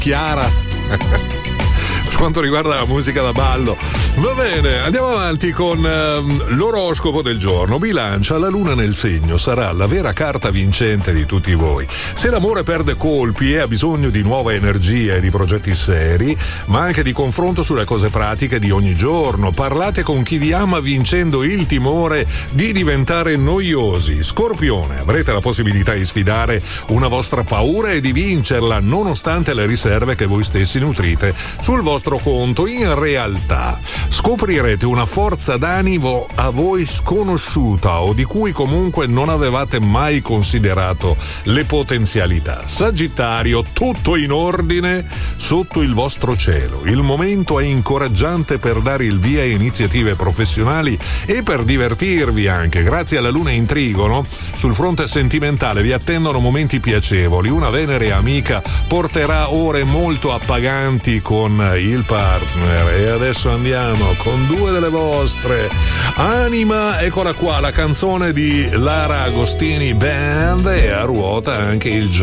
Chiara. Per quanto riguarda la musica da ballo. Va bene, andiamo avanti con l'oroscopo del giorno. Bilancia, la luna nel segno sarà la vera carta vincente di tutti voi. Se l'amore perde colpi e ha bisogno di nuova energia e di progetti seri, ma anche di confronto sulle cose pratiche di ogni giorno, parlate con chi vi ama vincendo il timore di diventare noiosi. Scorpione, avrete la possibilità di sfidare una vostra paura e di vincerla nonostante le riserve che voi stessi nutrite sul vostro conto. In realtà scoprirete una forza d'animo a voi sconosciuta o di cui comunque non avevate mai considerato le potenzialità. Sagittario, tutto in ordine sotto il vostro cielo. Il momento è incoraggiante per dare il via a iniziative professionali e per divertirvi anche. Grazie alla luna in trigono, sul fronte sentimentale vi attendono momenti piacevoli. Una Venere amica porterà ore molto appaganti con il partner. E adesso andiamo con due delle vostre. Anima, eccola qua, la canzone di Lara Agostini Band, e a ruota anche il